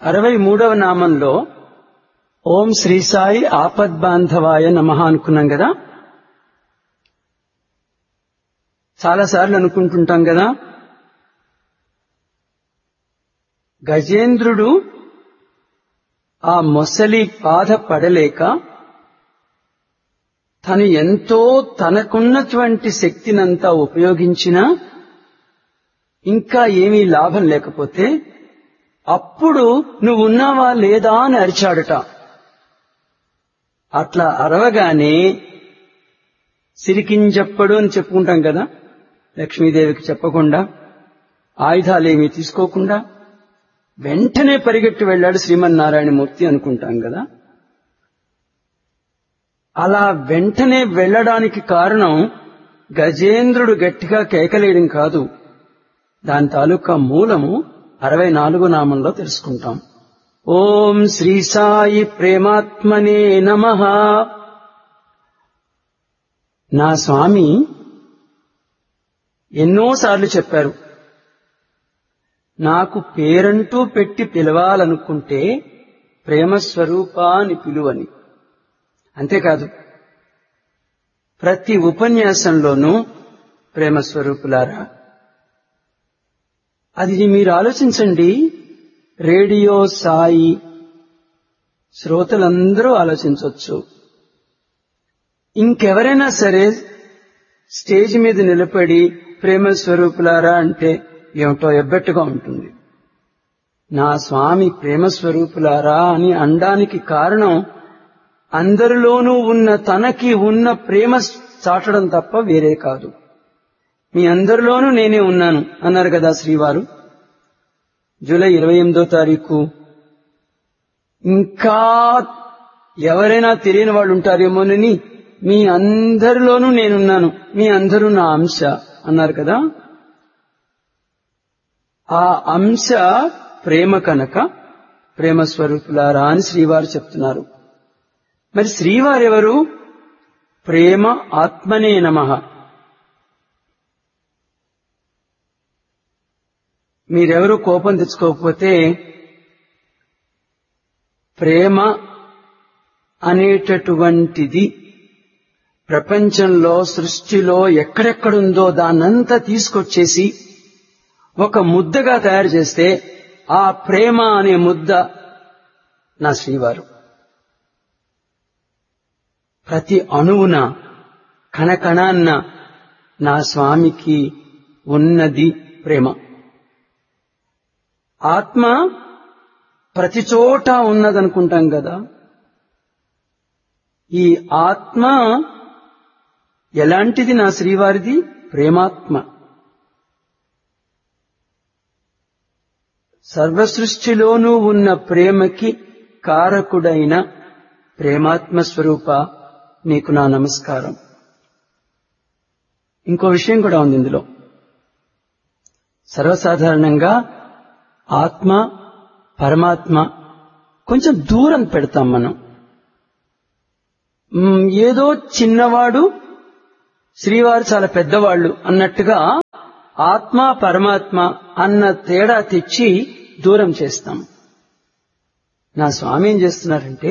63వ నామంలో ఓం శ్రీ సాయి ఆపద్బాంధవాయ నమః అనుకున్నాం కదా. చాలాసార్లు అనుకుంటుంటాం కదా, గజేంద్రుడు ఆ మొసలి బాధ పడలేక తను ఎంతో తనకున్నటువంటి శక్తినంతా ఉపయోగించినా ఇంకా ఏమీ లాభం లేకపోతే అప్పుడు నువ్వున్నావా లేదా అని అరిచాడట. అట్లా అరవగానే సిరికింజప్పడు అని చెప్పుకుంటాం కదా, లక్ష్మీదేవికి చెప్పకుండా ఆయుధాలేమీ తీసుకోకుండా వెంటనే పరిగెట్టి వెళ్ళాడు శ్రీమన్నారాయణమూర్తి అనుకుంటాం కదా. అలా వెంటనే వెళ్ళడానికి కారణం గజేంద్రుడు గట్టిగా కేకలేయడం కాదు, దాని తాలూకా మూలము 64 నామంలో తెలుసుకుంటాం. ఓం శ్రీ సాయి ప్రేమాత్మనే నమః. నా స్వామి ఎన్నోసార్లు చెప్పారు, నాకు పేరంటూ పెట్టి పిలవాలనుకుంటే ప్రేమస్వరూపా అని పిలువని. అంతేకాదు, ప్రతి ఉపన్యాసంలోనూ ప్రేమస్వరూపులారా. అది మీరు ఆలోచించండి, రేడియో సాయి శ్రోతలందరూ ఆలోచించవచ్చు. ఇంకెవరైనా సరే స్టేజ్ మీద నిలబడి ప్రేమస్వరూపులారా అంటే ఏమిటో ఎబ్బెట్టుగా ఉంటుంది. నా స్వామి ప్రేమస్వరూపులారా అని అనడానికి కారణం అందరిలోనూ ఉన్న తనకి ఉన్న ప్రేమ చాటడం తప్ప వేరే కాదు. మీ అందరిలోనూ నేనే ఉన్నాను అన్నారు కదా శ్రీవారు జూలై 28వ తారీఖు. ఇంకా ఎవరైనా తెలియని వాళ్ళు ఉంటారేమోనని మీ అందరిలోనూ నేనున్నాను, మీ అందరూ నా అంశ అన్నారు కదా. ఆ అంశ ప్రేమ కనుక ప్రేమస్వరూపులారా అని శ్రీవారు చెప్తున్నారు. మరి శ్రీవారెవరు? ప్రేమ ఆత్మనే నమః. మీరెవరూ కోపం తెచ్చుకోకపోతే ప్రేమ అనేటటువంటిది ప్రపంచంలో సృష్టిలో ఎక్కడెక్కడుందో దాన్నంతా తీసుకొచ్చేసి ఒక ముద్దగా తయారు చేస్తే ఆ ప్రేమ అనే ముద్ద నా శ్రీవారు. ప్రతి అణువున కణకణాన్న నా స్వామికి ఉన్నది ప్రేమ. ఆత్మ ప్రతి చోట ఉన్నదనుకుంటాం కదా. ఈ ఆత్మ ఎలాంటిది నా శ్రీవారిది? ప్రేమాత్మ. సర్వసృష్టిలోనూ ఉన్న ప్రేమకి కారకుడైన ప్రేమాత్మ స్వరూప నీకు నా నమస్కారం. ఇంకో విషయం కూడా ఉంది ఇందులో. సర్వసాధారణంగా ఆత్మ పరమాత్మ కొంచెం దూరం పెడతాం మనం. ఏదో చిన్నవాడు, శ్రీవారు చాలా పెద్దవాళ్లు అన్నట్టుగా ఆత్మ పరమాత్మ అన్న తేడా తెచ్చి దూరం చేస్తాం. నా స్వామి ఏం చేస్తున్నారంటే,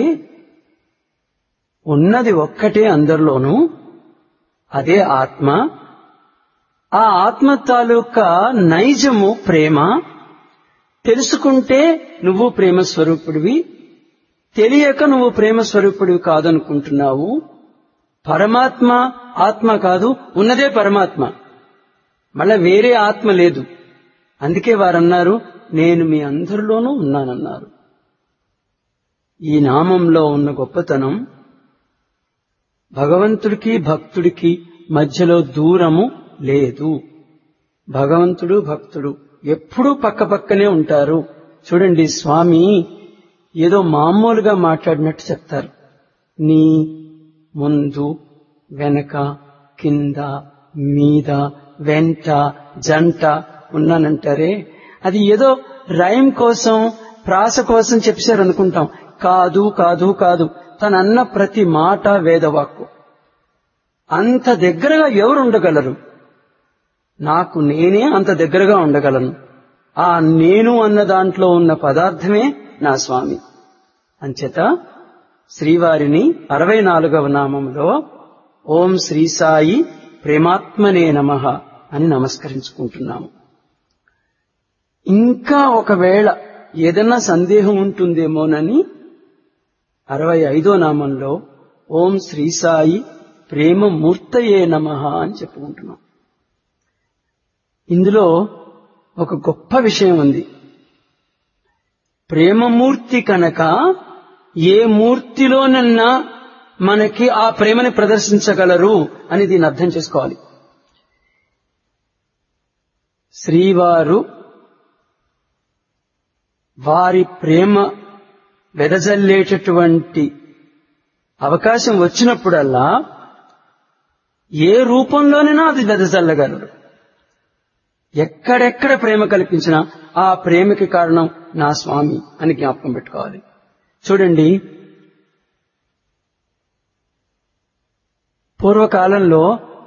ఉన్నది ఒక్కటే అందరిలోనూ, అదే ఆత్మ. ఆ ఆత్మ తాలూకా నైజము ప్రేమ. తెలుసుకుంటే నువ్వు ప్రేమ స్వరూపుడివి, తెలియక నువ్వు ప్రేమ స్వరూపుడివి కాదనుకుంటున్నావు. పరమాత్మ ఆత్మ కాదు, ఉన్నదే పరమాత్మ, మళ్ళా వేరే ఆత్మ లేదు. అందుకే వారన్నారు, నేను మీ అందరిలోనూ ఉన్నానన్నారు. ఈ నామంలో ఉన్న గొప్పతనం, భగవంతుడికి భక్తుడికి మధ్యలో దూరము లేదు. భగవంతుడు భక్తుడు ఎప్పుడూ పక్కపక్కనే ఉంటారు. చూడండి, స్వామి ఏదో మామూలుగా మాట్లాడినట్టు చెప్తారు. నీ ముందు వెనక కింద మీద వెంట జంట ఉన్నానంటారే, అది ఏదో రైమ్ కోసం ప్రాస కోసం చెప్పారు అనుకుంటాం. కాదు కాదు కాదు, తనన్న ప్రతి మాట వేదవాక్కు. అంత దగ్గరగా ఎవరు ఉండగలరు? నాకు నేనే అంత దగ్గరగా ఉండగలను. ఆ నేను అన్న దాంట్లో ఉన్న పదార్థమే నా స్వామి. అంచేత శ్రీవారిని 64వ నామంలో ఓం శ్రీ సాయి ప్రేమాత్మనే నమః అని నమస్కరించుకుంటున్నాము. ఇంకా ఒకవేళ ఏదన్నా సందేహం ఉంటుందేమోనని 65వ నామంలో ఓం శ్రీ సాయి ప్రేమమూర్తయే నమః అని చెప్పుకుంటున్నాం. ఇందులో ఒక గొప్ప విషయం ఉంది. ప్రేమమూర్తి కనుక ఏ మూర్తిలోనన్నా మనకి ఆ ప్రేమని ప్రదర్శించగలరు అని దీన్ని అర్థం చేసుకోవాలి. శ్రీవారు వారి ప్రేమ వెదజల్లేటటువంటి అవకాశం వచ్చినప్పుడల్లా ఏ రూపంలోనైనా అది వెదజల్లగలరు. ఎక్కడెక్కడ ప్రేమ కల్పించినా ఆ ప్రేమకి కారణం నా స్వామి అని జ్ఞాపకం పెట్టుకోవాలి. చూడండి, పూర్వకాలంలో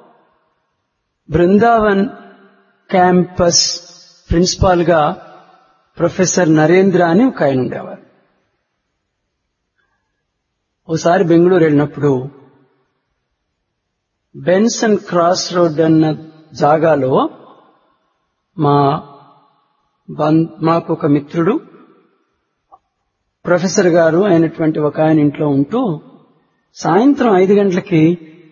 బృందావన్ క్యాంపస్ ప్రిన్సిపాల్ గా ప్రొఫెసర్ నరేంద్ర అని ఒక ఆయన ఉండేవారు. ఓసారి బెంగళూరు వెళ్ళినప్పుడు బెన్సన్ క్రాస్ రోడ్ అన్న జాగాలో మాకు ఒక మిత్రుడు ప్రొఫెసర్ గారు అయినటువంటి ఒక ఆయన ఇంట్లో ఉంటూ సాయంత్రం 5 గంటలకి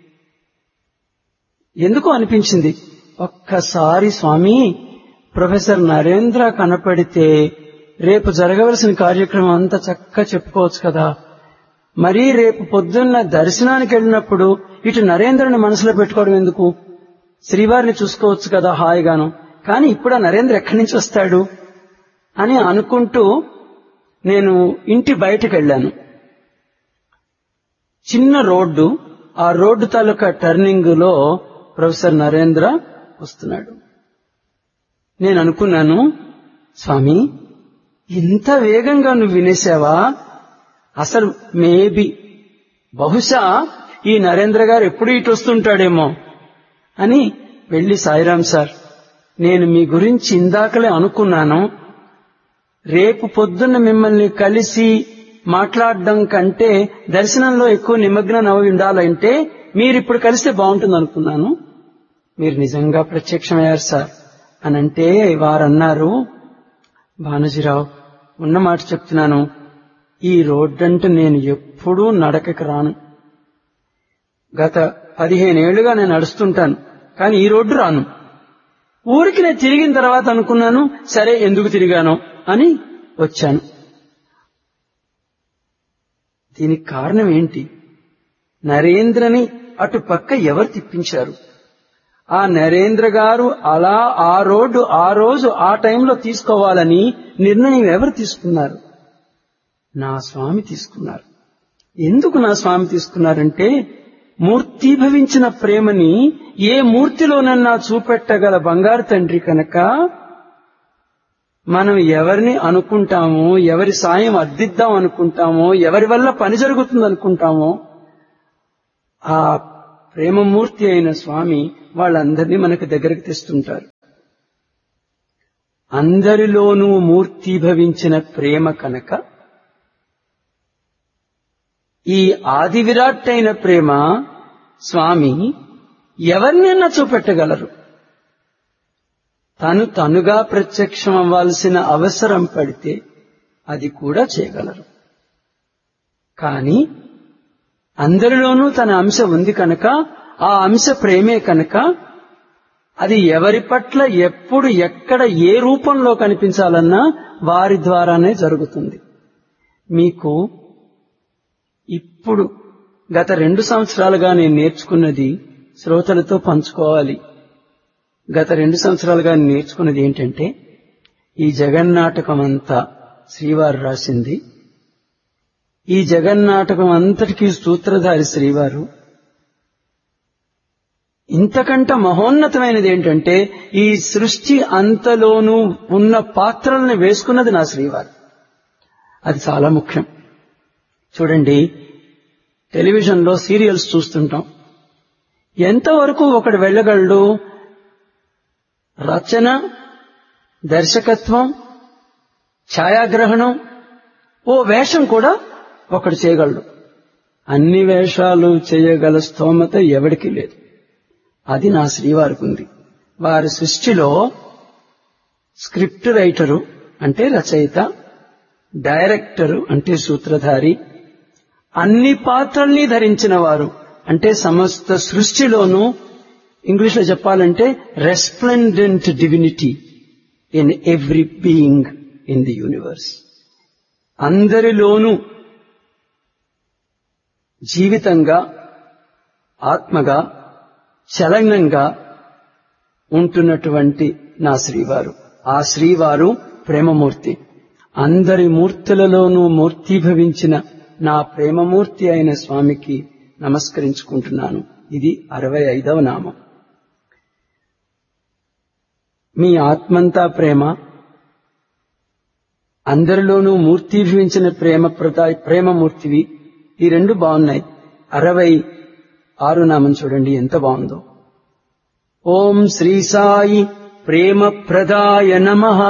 ఎందుకో అనిపించింది, ఒక్కసారి స్వామి ప్రొఫెసర్ నరేంద్ర కనపడితే రేపు జరగవలసిన కార్యక్రమం అంతా చక్కగా చెప్పుకోవచ్చు కదా. మరీ రేపు పొద్దున్న దర్శనానికి వెళ్ళినప్పుడు ఇటు నరేంద్రని మనసులో పెట్టుకోవడం ఎందుకు, శ్రీవారిని చూసుకోవచ్చు కదా హాయిగాను. కానీ ఇప్పుడు ఆ నరేంద్ర ఎక్కడి నుంచి వస్తాడు అని అనుకుంటూ నేను ఇంటి బయటకు వెళ్ళాను. చిన్న రోడ్డు, ఆ రోడ్డు తాలూకా టర్నింగ్ లో ప్రొఫెసర్ నరేంద్ర వస్తున్నాడు. నేను అనుకున్నాను, స్వామి ఇంత వేగంగా నువ్వు వినేశావా? అసలు బహుశా ఈ నరేంద్ర గారు ఎప్పుడు ఇటు వస్తుంటాడేమో అని వెళ్లి, సాయిరాం సార్, నేను మీ గురించి ఇందాకలే అనుకున్నాను. రేపు పొద్దున్న మిమ్మల్ని కలిసి మాట్లాడడం కంటే దర్శనంలో ఎక్కువ నిమగ్నం అవి ఉండాలంటే మీరిప్పుడు కలిస్తే బాగుంటుంది అనుకున్నాను. మీరు నిజంగా ప్రత్యక్షమయ్యారు సార్ అని అంటే వారన్నారు, భానుజీరావు ఉన్న మాట చెప్తున్నాను, ఈ రోడ్డంటే నేను ఎప్పుడూ నడకకి రాను. గత 15 ఏళ్లుగా నేను నడుస్తుంటాను, కానీ ఈ రోడ్డు రాను. ఊరికి నేను తిరిగిన తర్వాత అనుకున్నాను, సరే ఎందుకు తిరిగానో అని వచ్చాను. దీనికి కారణం ఏంటి? నరేంద్రని అటు పక్క ఎవరు తిప్పించారు? ఆ నరేంద్ర గారు అలా ఆ రోడ్డు ఆ రోజు ఆ టైంలో తీసుకోవాలని నిర్ణయం ఎవరు తీసుకున్నారు? నా స్వామి తీసుకున్నారు. ఎందుకు నా స్వామి తీసుకున్నారంటే, మూర్తీభవించిన ప్రేమని ఏ మూర్తిలోనన్నా చూపెట్టగల బంగారు తండ్రి కనుక మనం ఎవరిని అనుకుంటామో, ఎవరి సాయం అర్థిద్దాం అనుకుంటామో, ఎవరి వల్ల పని జరుగుతుంది అనుకుంటామో, ఆ ప్రేమమూర్తి అయిన స్వామి వాళ్ళందరినీ మనకు దగ్గరకు తెస్తుంటారు. అందరిలోనూ మూర్తీభవించిన ప్రేమ కనుక ఈ ఆది విరాట్ అయిన ప్రేమ స్వామి ఎవరినైనా చూపెట్టగలరు. తనుగా ప్రత్యక్షం అవ్వాల్సిన అవసరం పడితే అది కూడా చేయగలరు. కానీ అందరిలోనూ తన అంశ ఉంది కనుక, ఆ అంశ ప్రేమే కనుక అది ఎవరి పట్ల ఎప్పుడు ఎక్కడ ఏ రూపంలో కనిపించాలన్నా వారి ద్వారానే జరుగుతుంది. మీకు ఇప్పుడు గత 2 సంవత్సరాలుగా నేను నేర్చుకున్నది శ్రోతలతో పంచుకోవాలి. గత 2 సంవత్సరాలుగా నేర్చుకున్నది ఏంటంటే, ఈ జగన్నాటకం అంతా శ్రీవారు రాసింది. ఈ జగన్నాటకం అంతటికీ సూత్రధారి శ్రీవారు. ఇంతకంట మహోన్నతమైనది ఏంటంటే, ఈ సృష్టి అంతలోనూ ఉన్న పాత్రలను వేసుకున్నది నా శ్రీవారు. అది చాలా ముఖ్యం. చూడండి, టెలివిజన్లో సీరియల్స్ చూస్తుంటాం. ఎంతవరకు ఒకడు వెళ్ళగలడు? రచన, దర్శకత్వం, ఛాయాగ్రహణం, ఓ వేషం కూడా ఒకడు చేయగలడు. అన్ని వేషాలు చేయగల స్తోమత ఎవడికి లేదు. అది నా శ్రీవారికి ఉంది. వారి సృష్టిలో స్క్రిప్ట్ రైటరు అంటే రచయిత, డైరెక్టరు అంటే సూత్రధారి, అన్ని పాత్రల్ని ధరించిన వారు అంటే సమస్త సృష్టిలోనూ ఇంగ్లీష్లో చెప్పాలంటే resplendent divinity in every being in the universe. అందరిలోనూ జీవితంగా, ఆత్మగా, చలనంగా ఉంటున్నటువంటి నా శ్రీవారు. ఆ శ్రీవారు ప్రేమమూర్తి. అందరి మూర్తులలోనూ మూర్తీభవించిన నా ప్రేమమూర్తి అయిన స్వామికి నమస్కరించుకుంటున్నాను. ఇది 65వ నామం. మీ ఆత్మంతా ప్రేమ, అందరిలోనూ మూర్తీభవించిన ప్రేమమూర్తివి. ఈ రెండు బాగున్నాయి. 66 నామం చూడండి ఎంత బాగుందో. ఓం శ్రీ సాయి ప్రేమ ప్రదాయ నమః.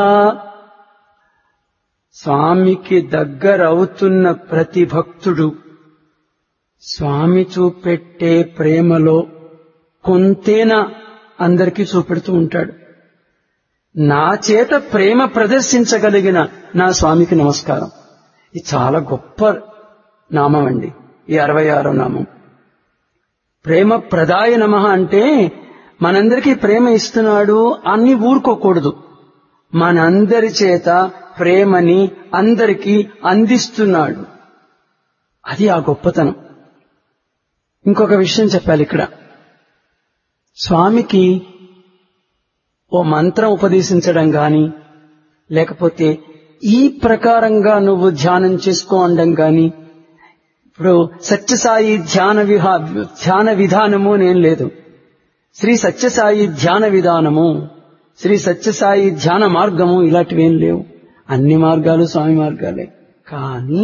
స్వామికి దగ్గరవుతున్న ప్రతి భక్తుడు స్వామి చూపెట్టే ప్రేమలో కొంతేనా అందరికీ చూపెడుతూ ఉంటాడు. నా చేత ప్రేమ ప్రదర్శించగలిగిన నా స్వామికి నమస్కారం. ఇది చాలా గొప్ప నామం అండి. ఈ 66వ నామం ప్రేమ ప్రదాయ నమః అంటే మనందరికీ ప్రేమ ఇస్తున్నాడు అని ఊరుకోకూడదు. మనందరి చేత ప్రేమని అందరికీ అందిస్తున్నాడు. అది ఆ గొప్పతనం. ఇంకొక విషయం చెప్పాలి ఇక్కడ. స్వామికి ఓ మంత్రం ఉపదేశించడం గాని, లేకపోతే ఈ ప్రకారంగా నువ్వు ధ్యానం చేసుకో అనడం గాని, ఇప్పుడు సత్యసాయి ధ్యాన విధానము నేను లేదు. శ్రీ సత్యసాయి ధ్యాన విధానము, శ్రీ సత్యసాయి ధ్యాన మార్గము ఇలాంటివేం లేవు. అన్ని మార్గాలు స్వామి మార్గాలే. కానీ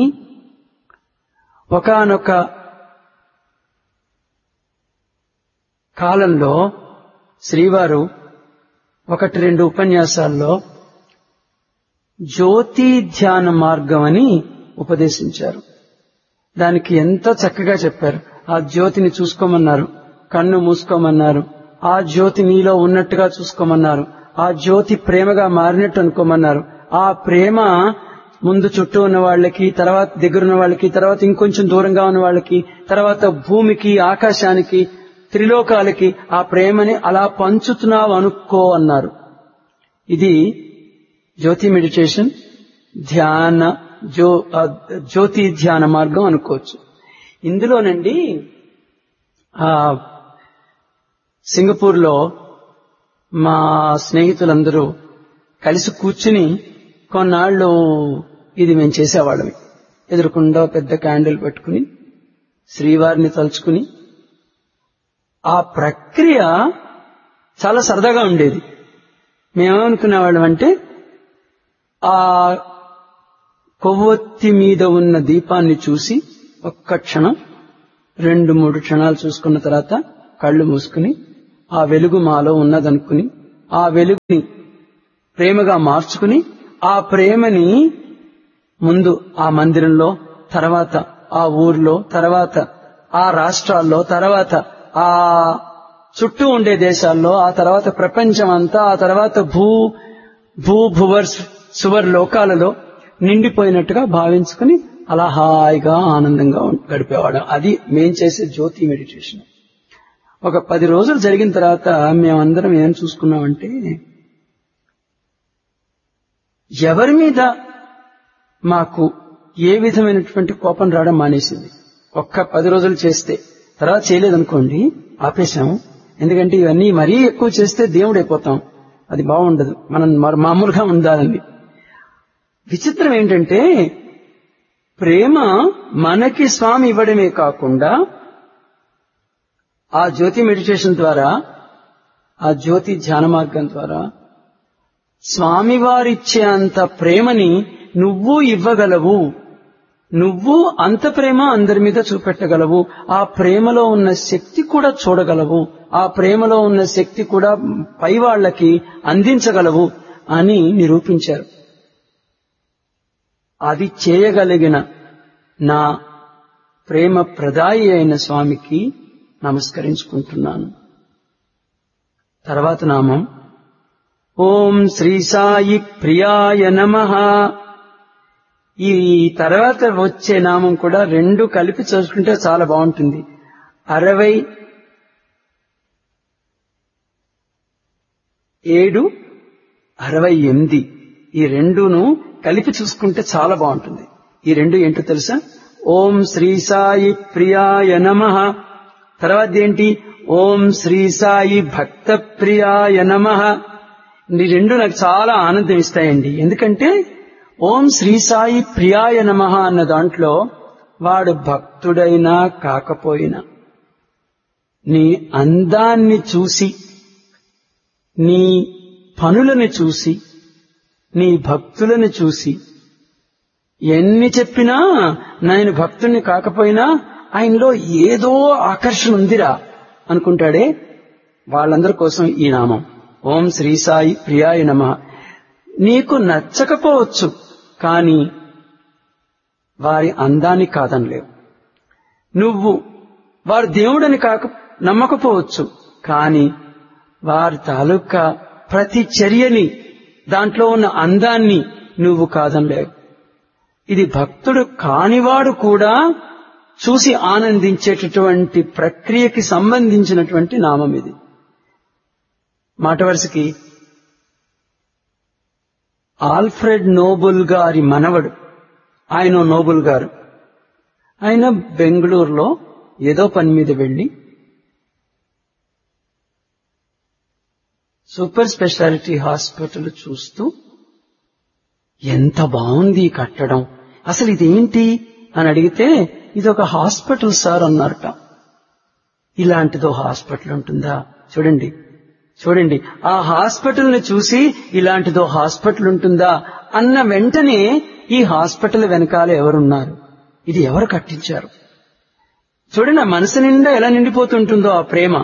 ఒకానొక కాలంలో శ్రీవారు 1-2 ఉపన్యాసాల్లో జ్యోతి ధ్యాన మార్గం అని ఉపదేశించారు. దానికి ఎంతో చక్కగా చెప్పారు. ఆ జ్యోతిని చూసుకోమన్నారు, కన్ను మూసుకోమన్నారు, ఆ జ్యోతి నీలో ఉన్నట్టుగా చూసుకోమన్నారు, ఆ జ్యోతి ప్రేమగా మారినట్టు అనుకోమన్నారు. ఆ ప్రేమ ముందు చుట్టూ ఉన్న వాళ్ళకి, తర్వాత దగ్గరున్న వాళ్ళకి, తర్వాత ఇంకొంచెం దూరంగా ఉన్న వాళ్ళకి, తర్వాత భూమికి, ఆకాశానికి, త్రిలోకాలకి ఆ ప్రేమని అలా పంచుతున్నావు అనుకో అన్నారు. ఇది జ్యోతి మెడిటేషన్ జ్యోతి ధ్యాన మార్గం అనుకోవచ్చు. ఇందులోనండి సింగపూర్లో మా స్నేహితులందరూ కలిసి కూర్చుని కొన్నాళ్ళు ఇది మేము చేసేవాళ్ళం. ఎదురుకుండా పెద్ద క్యాండిల్ పెట్టుకుని శ్రీవారిని తలుచుకుని ఆ ప్రక్రియ చాలా సరదాగా ఉండేది. మేమేమనుకునేవాళ్ళం అంటే ఆ కొవ్వొత్తి మీద ఉన్న దీపాన్ని చూసి ఒక్క క్షణం 2-3 క్షణాలు చూసుకున్న తర్వాత కళ్ళు మూసుకుని ఆ వెలుగు మాలో ఉన్నదనుకుని ఆ వెలుగుని ప్రేమగా మార్చుకుని ఆ ప్రేమని ముందు ఆ మందిరంలో, తర్వాత ఆ ఊర్లో, తర్వాత ఆ రాష్ట్రాల్లో, తర్వాత ఆ చుట్టూ ఉండే దేశాల్లో, ఆ తర్వాత ప్రపంచం అంతా, ఆ తర్వాత భువర్ సువర్ లోకాలలో నిండిపోయినట్టుగా భావించుకుని అలా హాయిగా ఆనందంగా గడిపేవాడు. అది మేం చేసే జ్యోతి మెడిటేషన్. ఒక 10 రోజులు జరిగిన తర్వాత మేమందరం ఏం చూసుకున్నామంటే, ఎవరి మీద మాకు ఏ విధమైనటువంటి కోపం రావడం మానేసింది. ఒక్క 10 రోజులు చేస్తే, తర్వాత చేయలేదనుకోండి ఆపేశాము. ఎందుకంటే ఇవన్నీ మరీ ఎక్కువ చేస్తే దేవుడైపోతాం, అది బాగుండదు. మనం మామూలుగా ఉండాలని. విచిత్రం ఏంటంటే ప్రేమ మనకి స్వామి ఇవ్వడమే కాకుండా ఆ జ్యోతి మెడిటేషన్ ద్వారా, ఆ జ్యోతి ధ్యాన మార్గం ద్వారా స్వామివారిచ్చే అంత ప్రేమని నువ్వు ఇవ్వగలవు. నువ్వు అంత ప్రేమ అందరి మీద చూపెట్టగలవు. ఆ ప్రేమలో ఉన్న శక్తి కూడా చూడగలవు. ఆ ప్రేమలో ఉన్న శక్తి కూడా పై వాళ్ళకి అందించగలవు అని నిరూపించారు. అది చేయగలిగిన నా ప్రేమ ప్రదాయి అయిన స్వామికి నమస్కరించుకుంటున్నాను. తర్వాత నామం ఓం శ్రీ సాయి ప్రియాయ నమః. ఈ తర్వాత వచ్చే నామం కూడా రెండు కలిపి చూసుకుంటే చాలా బాగుంటుంది. 67, 68 ఈ రెండును కలిపి చూసుకుంటే చాలా బాగుంటుంది. ఈ రెండు ఏంటో తెలుసా? ఓం శ్రీ సాయి ప్రియాయ నమః. తర్వాత ఏంటి? ఓం శ్రీ సాయి భక్త ప్రియాయ నమః. ఈ రెండు నాకు చాలా ఆనందం ఇస్తాయండి. ఎందుకంటే ఓం శ్రీ సాయి ప్రియాయ నమః అన్న దాంట్లో వాడు భక్తుడైనా కాకపోయినా నీ అందాన్ని చూసి, నీ పనులను చూసి, నీ భక్తులను చూసి ఎన్ని చెప్పినా నేను భక్తుణ్ణి కాకపోయినా ఆయనలో ఏదో ఆకర్షణ ఉందిరా అనుకుంటాడే, వాళ్ళందరి కోసం ఈ నామం ఓం శ్రీ సాయి ప్రియాయ నమః. నీకు నచ్చకపోవచ్చు, కానీ వారి అందాన్ని కాదనలేవు. నువ్వు వారి దేవుడని నమ్మకపోవచ్చు, కానీ వారి తాలూకా ప్రతి చర్యని, దాంట్లో ఉన్న అందాన్ని నువ్వు కాదనలేవు. ఇది భక్తుడు కానివాడు కూడా చూసి ఆనందించేటటువంటి ప్రక్రియకి సంబంధించినటువంటి నామం ఇది. మాట వరుసకి ఆల్ఫ్రెడ్ నోబుల్ గారి మనవడు, ఆయన నోబుల్ గారు, ఆయన బెంగళూరులో ఏదో పని మీద వెళ్లి సూపర్ స్పెషాలిటీ హాస్పిటల్ చూస్తూ ఎంత బాగుంది ఈ కట్టడం, అసలు ఇదేంటి అని అడిగితే ఇది ఒక హాస్పిటల్ సార్ అన్నారట. ఇలాంటిదో హాస్పిటల్ ఉంటుందా? చూడండి చూడండి, ఆ హాస్పిటల్ ని చూసి ఇలాంటిదో హాస్పిటల్ ఉంటుందా అన్న వెంటనే ఈ హాస్పిటల్ వెనకాల ఎవరున్నారు, ఇది ఎవరు కట్టించారు? చూడండి ఆ మనసు నిండా ఎలా నిండిపోతుంటుందో ఆ ప్రేమ.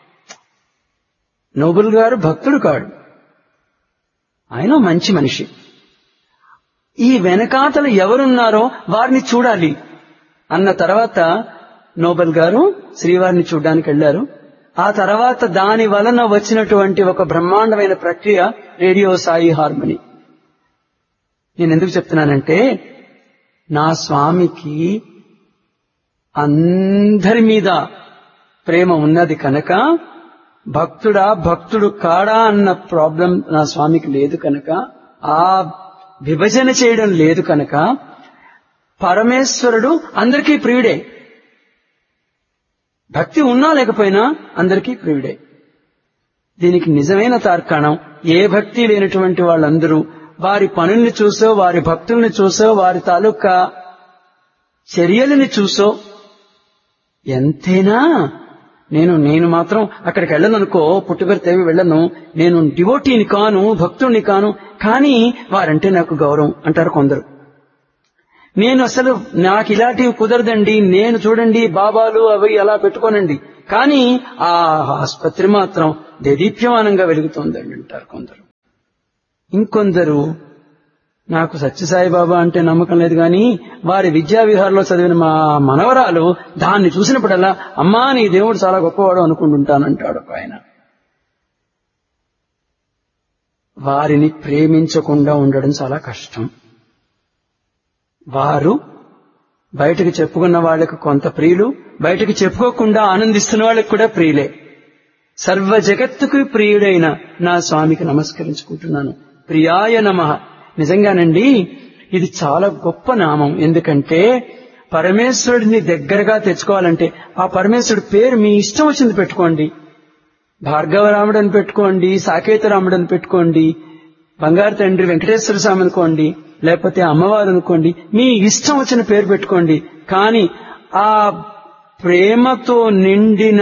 నోబుల్ గారు భక్తుడు కాడు, ఆయన మంచి మనిషి. ఈ వెనకాతల ఎవరున్నారో వారిని చూడాలి అన్న తర్వాత నోబెల్ గారు శ్రీవారిని చూడ్డానికి వెళ్లారు. ఆ తర్వాత దాని వలన వచ్చినటువంటి ఒక బ్రహ్మాండమైన ప్రక్రియ రేడియో సాయి హార్మనీ. నేను ఎందుకు చెప్తున్నానంటే, నా స్వామికి అందరి మీద ప్రేమ ఉన్నది కనుక, భక్తుడా భక్తుడు కాడా అన్న ప్రాబ్లం నా స్వామికి లేదు కనుక, ఆ విభజన చేయడం లేదు కనుక, పరమేశ్వరుడు అందరికీ ప్రియుడే. భక్తి ఉన్నా లేకపోయినా అందరికీ ప్రియుడే. దీనికి నిజమైన తార్కాణం, ఏ భక్తి లేనటువంటి వాళ్ళందరూ వారి పనుల్ని చూసో, వారి భక్తుల్ని చూసో, వారి తాలూకా చర్యలని చూసో ఎంతైనా నేను మాత్రం అక్కడికి వెళ్ళను అనుకో, పుట్టుబడి తేవి వెళ్ళను, నేను డివోటీని కాను, భక్తుడిని కాను, కానీ వారంటే నాకు గౌరవం అంటారు కొందరు. నేను అసలు నాకు ఇలాంటివి కుదరదండి, నేను చూడండి బాబాలు అవి అలా పెట్టుకోనండి, కానీ ఆ ఆసుపత్రి మాత్రం దేదీప్యమానంగా వెలుగుతోందండి అంటారు కొందరు. ఇంకొందరు నాకు సత్యసాయిబాబా అంటే నమ్మకం లేదు, కానీ వారి విద్యావిహారంలో చదివిన మా మనవరాలు దాన్ని చూసినప్పుడల్లా అమ్మా నీ దేవుడు చాలా గొప్పవాడు అనుకుంటుంటానంటాడు ఆయన. వారిని ప్రేమించకుండా ఉండడం చాలా కష్టం. వారు బయటకు చెప్పుకున్న వాళ్ళకు కొంత ప్రియులు, బయటకు చెప్పుకోకుండా ఆనందిస్తున్న వాళ్ళకి కూడా ప్రియులే. సర్వ జగత్తుకు ప్రియుడైన నా స్వామికి నమస్కరించుకుంటున్నాను. ప్రియాయ నమః. నిజంగానండి ఇది చాలా గొప్ప నామం. ఎందుకంటే పరమేశ్వరుడిని దగ్గరగా తెచ్చుకోవాలంటే ఆ పరమేశ్వరుడి పేరు మీ ఇష్టం వచ్చింది పెట్టుకోండి. భార్గవరాముడు అని పెట్టుకోండి, సాకేతరాముడు అని పెట్టుకోండి, బంగారు తండ్రి వెంకటేశ్వర స్వామి అనుకోండి, లేకపోతే అమ్మవారు అనుకోండి, మీ ఇష్టం వచ్చిన పేరు పెట్టుకోండి. కానీ ఆ ప్రేమతో నిండిన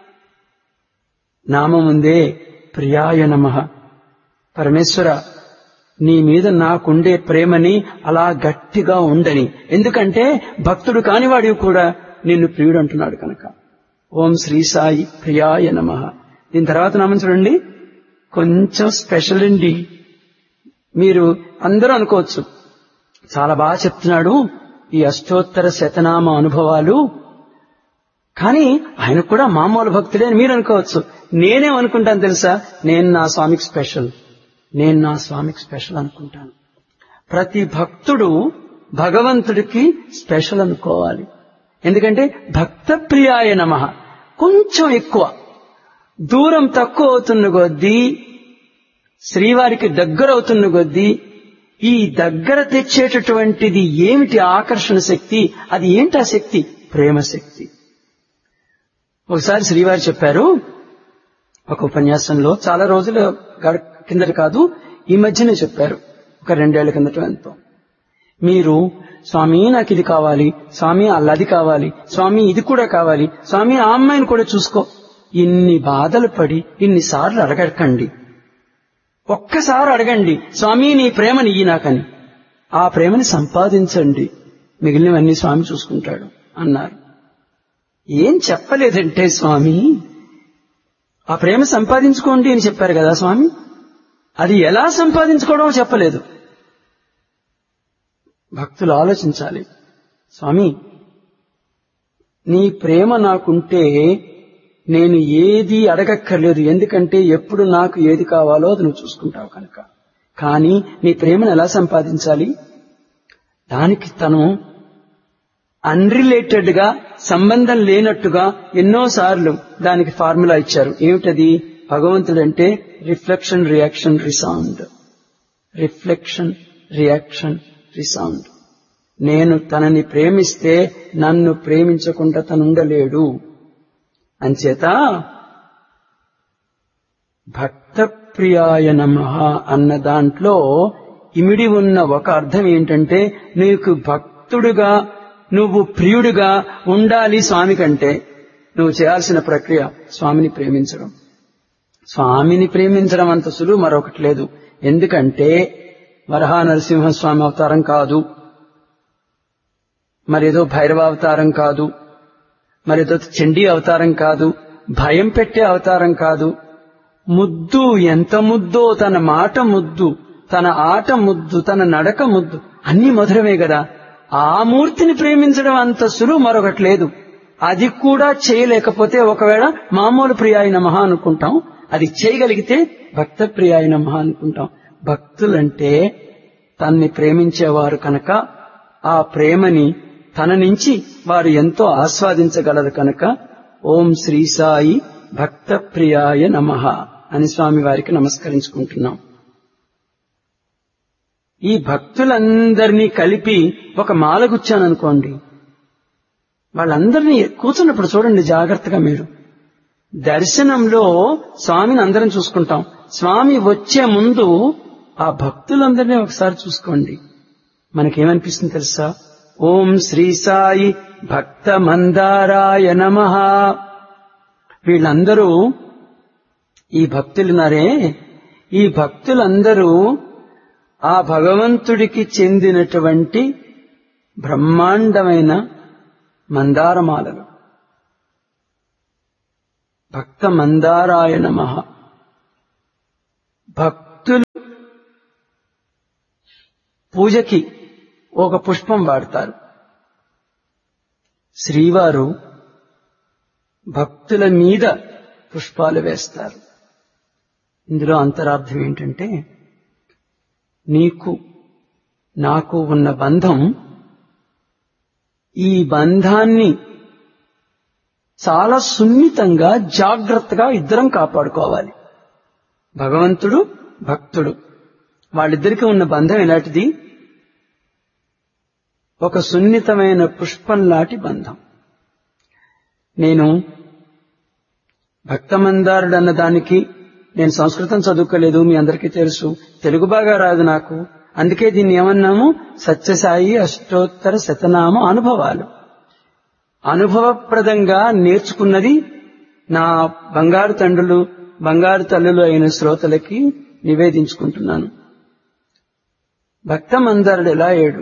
నామం ఉందే ప్రియాయ నమః. పరమేశ్వర నీ మీద నాకుండే ప్రేమని అలా గట్టిగా ఉండని, ఎందుకంటే భక్తుడు కానివాడివి కూడా నిన్ను ప్రియుడు అంటున్నాడు కనుక. ఓం శ్రీ సాయి ప్రియాయ నమః. దీని తర్వాత నామం చూడండి, కొంచెం స్పెషల్ అండి. మీరు అందరూ అనుకోవచ్చు చాలా బాగా చెప్తున్నాడు ఈ అష్టోత్తర శతనామ అనుభవాలు. కానీ ఆయన కూడా మామూలు భక్తుడే అని మీరు అనుకోవచ్చు. నేనేమనుకుంటాను తెలుసా? నేను నా స్వామికి స్పెషల్ అనుకుంటాను. ప్రతి భక్తుడు భగవంతుడికి స్పెషల్ అనుకోవాలి. ఎందుకంటే భక్త ప్రియాయ నమః కొంచెం ఎక్కువ, దూరం తక్కువ అవుతున్న కొద్దీ, శ్రీవారికి దగ్గర అవుతున్న కొద్దీ ఈ దగ్గర తెచ్చేటటువంటిది ఏమిటి? ఆకర్షణ శక్తి. అది ఏంటి ఆ శక్తి? ప్రేమ శక్తి. ఒకసారి శ్రీవారు చెప్పారు ఒక ఉపన్యాసంలో, చాలా రోజుల కిందట కాదు, ఈ మధ్యనే చెప్పారు, ఒక 2 ఏళ్ల కిందట ఎంతో. మీరు స్వామి నాకు ఇది కావాలి, స్వామి అల్లది కావాలి, స్వామి ఇది కూడా కావాలి, స్వామి ఆ అమ్మాయిని కూడా చూసుకో, ఇన్ని బాధలు పడి ఇన్నిసార్లు అడగకండి. ఒక్కసారి అడగండి, స్వామి నీ ప్రేమని ఇయ్యి నాకని. ఆ ప్రేమని సంపాదించండి, మిగిలినవన్నీ స్వామి చూసుకుంటాడు అన్నారు. ఏం చెప్పలేదంటే స్వామి, ఆ ప్రేమ సంపాదించుకోండి అని చెప్పారు కదా స్వామి, అది ఎలా సంపాదించుకోవడం చెప్పలేదు. భక్తులు ఆలోచించాలి. స్వామి నీ ప్రేమ నాకుంటే నేను ఏది అడగక్కర్లేదు, ఎందుకంటే ఎప్పుడు నాకు ఏది కావాలో అది నువ్వు చూసుకుంటావు కనుక. కానీ నీ ప్రేమను ఎలా సంపాదించాలి? దానికి తను అన్రిలేటెడ్ గా, సంబంధం లేనట్టుగా ఎన్నోసార్లు దానికి ఫార్ములా ఇచ్చారు. ఏమిటది? భగవంతుడంటే reflection, reaction, resound. Reflection, reaction, resound. నేను తనని ప్రేమిస్తే నన్ను ప్రేమించకుండా తను ఉండలేడు. అంచేత భక్త ప్రియాయ నమః అన్న దాంట్లో ఇమిడి ఉన్న ఒక అర్థం ఏంటంటే, నీకు భక్తుడుగా, నువ్వు ప్రియుడిగా ఉండాలి స్వామి కంటే నువ్వు చేయాల్సిన ప్రక్రియ స్వామిని ప్రేమించడం. స్వామిని ప్రేమించడం అంత సులువు మరొకటి లేదు. ఎందుకంటే వరహా నరసింహస్వామి అవతారం కాదు, మరేదో భైరవ అవతారం కాదు, మరేదో చండీ అవతారం కాదు, భయం పెట్టే అవతారం కాదు. ముద్దు, ఎంత ముద్దో, తన మాట ముద్దు, తన ఆట ముద్దు, తన నడక ముద్దు, అన్ని మధురమే కదా. ఆ మూర్తిని ప్రేమించడం అంత సులువు మరొకటి లేదు. అది కూడా చేయలేకపోతే ఒకవేళ మామూలు ప్రియాయ నమః అనుకుంటాం, అది చేయగలిగితే భక్త ప్రియాయ నమః అనుకుంటాం. భక్తులంటే తన్ని ప్రేమించేవారు కనుక ఆ ప్రేమని తన నుంచి వారు ఎంతో ఆస్వాదించగలరు కనుక ఓం శ్రీ సాయి భక్త ప్రియాయ నమః అని స్వామి వారికి నమస్కరించుకుంటున్నాం. ఈ భక్తులందరినీ కలిపి ఒక మాల గుచ్చాననుకోండి, వాళ్ళందరినీ కూర్చున్నప్పుడు చూడండి జాగ్రత్తగా మీరు. దర్శనంలో స్వామిని అందరం చూసుకుంటాం, స్వామి వచ్చే ముందు ఆ భక్తులందరినీ ఒకసారి చూసుకోండి. మనకేమనిపిస్తుంది తెలుసా? ఓం శ్రీ సాయి భక్త మందారాయ నమః. వీళ్ళందరూ ఈ భక్తులున్నారే, ఈ భక్తులందరూ ఆ భగవంతుడికి చెందినటువంటి బ్రహ్మాండమైన మందారమాలలు. భక్త మందారాయ నమః. భక్తులు పూజకి ఒక పుష్పం వాడతారు. శ్రీవారు భక్తుల మీద పుష్పాలు వేస్తారు. ఇందులో అంతరార్థం ఏంటంటే, నీకు నాకు ఉన్న బంధం, ఈ బంధాన్ని చాలా సున్నితంగా జాగ్రత్తగా ఇద్దరం కాపాడుకోవాలి. భగవంతుడు భక్తుడు వాళ్ళిద్దరికీ ఉన్న బంధం ఎలాంటిది? ఒక సున్నితమైన పుష్పం లాంటి బంధం. నేను భక్తమందారుడు అన్న దానికి నేను సంస్కృతం చదువుకోలేదు, మీ అందరికీ తెలుసు, తెలుగు బాగా రాదు నాకు. అందుకే దీన్ని ఏమన్నాము? సత్యసాయి అష్టోత్తర శతనామ అనుభవాలు. అనుభవప్రదంగా నేర్చుకున్నది నా బంగారు తండ్రులు బంగారు తల్లులు అయిన శ్రోతలకి నివేదించుకుంటున్నాను. భక్తమందారుడు ఎలా ఏడు?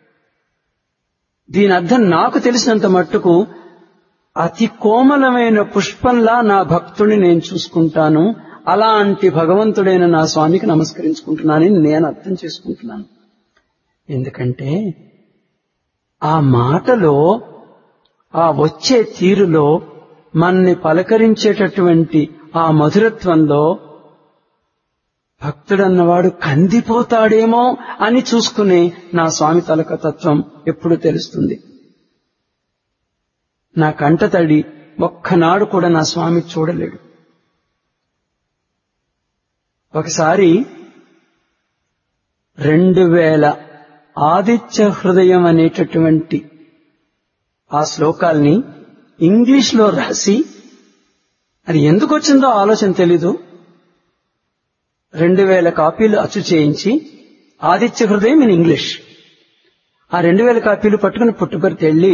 దీని అర్థం నాకు తెలిసినంత మట్టుకు అతి కోమలమైన పుష్పంలా నా భక్తుడిని నేను చూసుకుంటాను, అలాంటి భగవంతుడైన నా స్వామికి నమస్కరించుకుంటున్నానని నేను అర్థం చేసుకుంటున్నాను. ఎందుకంటే ఆ మాటలో, ఆ వచ్చే తీరులో, మనని పలకరించేటటువంటి ఆ మధురత్వంలో భక్తుడన్నవాడు కందిపోతాడేమో అని చూసుకునే నా స్వామి తాలూకా తత్వం ఎప్పుడు తెలుస్తుంది. నా కంటతడి ఒక్కనాడు కూడా నా స్వామి చూడలేడు. ఒకసారి 2000 ఆదిత్య హృదయం అనేటటువంటి ఆ శ్లోకాల్ని ఇంగ్లీష్లో రాసి, అది ఎందుకు వచ్చిందో ఆలోచన తెలీదు, 2000 కాపీలు అచ్చు చేయించి ఆదిత్య హృదయం ఇన్ ఇంగ్లీష్, ఆ 2000 కాపీలు పట్టుకుని పుట్టుపర్తి వెళ్ళి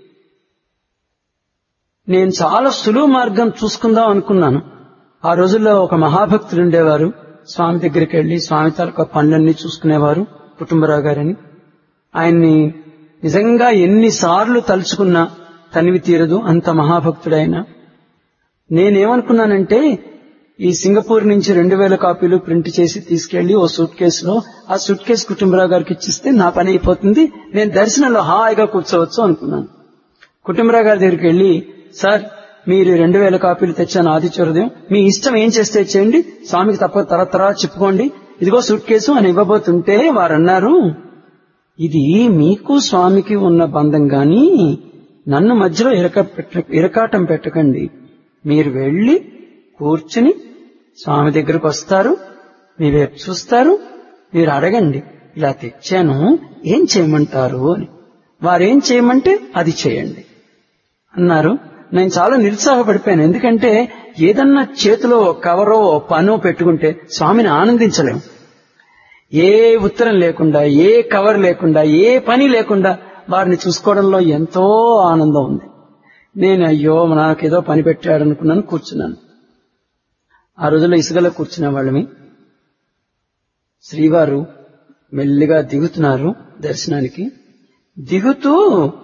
నేను చాలా సులువు మార్గం చూసుకుందాం అనుకున్నాను. ఆ రోజుల్లో ఒక మహాభక్తుడు ఉండేవారు, స్వామి దగ్గరికి వెళ్లి స్వామి తాలూకా పనులన్నీ చూసుకునేవారు, కుటుంబరావు గారని. ఆయన్ని నిజంగా ఎన్నిసార్లు తలుచుకున్నా తనివి తీరదు, అంత మహాభక్తుడైన. నేనేమనుకున్నానంటే ఈ సింగపూర్ నుంచి 2000 కాపీలు ప్రింట్ చేసి తీసుకెళ్లి ఓ సూట్ కేసులో, ఆ సూట్ కేసు కుటుంబరావు గారికి ఇచ్చిస్తే నా పని అయిపోతుంది, నేను దర్శనంలో హాయిగా కూర్చోవచ్చు అనుకున్నాను. కుటుంబరావు గారి దగ్గరికి వెళ్లి, సార్ మీరు 2000 కాపీలు తెచ్చాను ఆదిత్య హృదయం, మీ ఇష్టం ఏం చేస్తే చేయండి, స్వామికి తప్ప తర్వాత చెప్పుకోండి, ఇదిగో సూట్ కేసు అని ఇవ్వబోతుంటే వారన్నారు, ఇది మీకు స్వామికి ఉన్న బంధం గాని నన్ను మధ్యలో ఇరకాటం పెట్టకండి, మీరు వెళ్లి కూర్చుని స్వామి దగ్గరకు వస్తారు, మీ వైపు చూస్తారు, మీరు అడగండి ఇలా తెచ్చాను ఏం చేయమంటారు అని. వారేం చేయమంటే అది చేయండి అన్నారు. నేను చాలా నిరుత్సాహపడిపోయాను. ఎందుకంటే ఏదన్నా చేతిలో కవరో పనో పెట్టుకుంటే స్వామిని ఆనందించలేము. ఏ ఉత్తరం లేకుండా, ఏ కవర్ లేకుండా, ఏ పని లేకుండా వారిని చూసుకోవడంలో ఎంతో ఆనందం ఉంది. నేను అయ్యో నాకేదో పని పెట్టాడనుకున్నాను, కూర్చున్నాను. ఆ రోజుల్లో ఇసుకలో కూర్చునే వాళ్ళమి. శ్రీవారు మెల్లిగా దిగుతున్నారు దర్శనానికి. దిగుతూ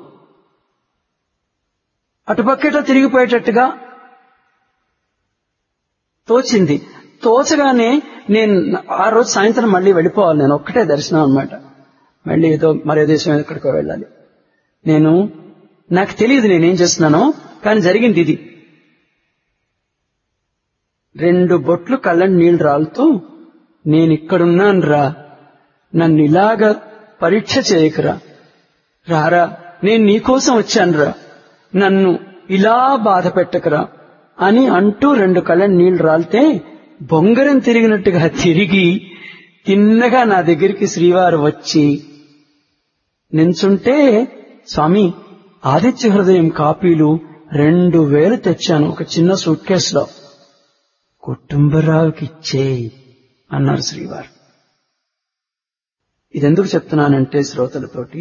అటుపక్కట తిరిగిపోయేటట్టుగా తోచింది. తోచగానే నేను ఆ రోజు సాయంత్రం మళ్ళీ వెళ్ళిపోవాలి, నేను ఒక్కటే దర్శనం అన్నమాట. మళ్ళీ మరో దేశం ఎక్కడికో వెళ్ళాలి. నాకు తెలియదు నేనేం చేస్తున్నానో, కానీ జరిగింది ఇది. 2 బొట్లు కళ్ళని నీళ్లు రాలుతూ, నేనిక్కడున్నాను రా, నన్ను ఇలాగా పరీక్ష చేయకురా, రారా, నేను నీకోసం వచ్చాను రా, నన్ను ఇలా బాధ పెట్టకురా అని అంటూ 2 కళ్ళని నీళ్లు రాలితే బొంగరం తిరిగినట్టుగా తిరిగి తిన్నగా నా దగ్గరికి శ్రీవారు వచ్చి నించుంటే, స్వామి ఆదిత్య హృదయం కాపీలు 2000 తెచ్చాను ఒక చిన్న సూట్ కేసులో, కుటుంబరావుకి ఇచ్చేయి అన్నారు శ్రీవారు. ఇదెందుకు చెప్తున్నానంటే శ్రోతలతోటి,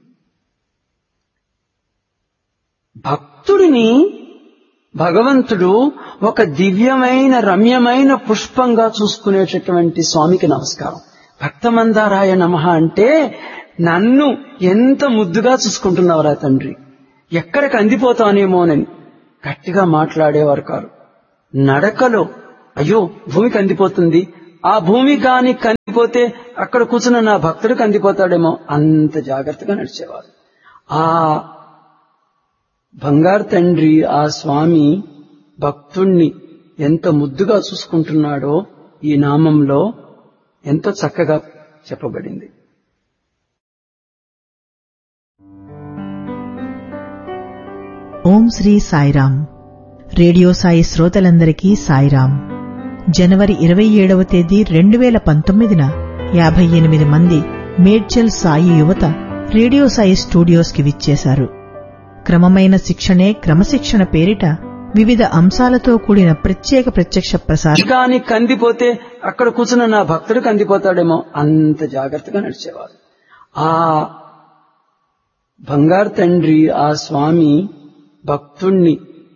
భక్తుడిని భగవంతుడు ఒక దివ్యమైన రమ్యమైన పుష్పంగా చూసుకునేటటువంటి స్వామికి నమస్కారం. భక్తమందారాయ నమః అంటే నన్ను ఎంత ముద్దుగా చూసుకుంటున్నావురా తండ్రి, ఎక్కడికి అందిపోతానేమోనని గట్టిగా మాట్లాడేవారు కారు. నడకలో అయ్యో భూమి కందిపోతుంది, ఆ భూమి కాని కందిపోతే అక్కడ కూర్చున్న నా భక్తుడు కందిపోతాడేమో, అంత జాగ్రత్తగా నడిచేవారు. ఆ బంగారు తండ్రి, ఆ స్వామి భక్తుణ్ణి ఎంత ముద్దుగా చూసుకుంటున్నాడో ఈ నామంలో ఎంతో చక్కగా చెప్పబడింది. ఓం శ్రీ సాయిరాం. రేడియో సాయి శ్రోతలందరికీ సాయిరాం. జనవరి 27వ తేదీ 2019న 58 మంది మేడ్చల్ సాయి యువత రేడియో సాయి స్టూడియోస్కి విచ్చేశారు. క్రమమైన శిక్షణే క్రమశిక్షణ పేరిట వివిధ అంశాలతో కూడిన ప్రత్యేక ప్రత్యక్ష ప్రసారం. కానీ కందిపోతే అక్కడ కూర్చున్న నా భక్తుడు కందిపోతాడేమో, అంత జాగ్రత్తగా నడిచేవారు. ఆ బంగారు తండ్రి, ఆ స్వామి భక్తుణ్ణి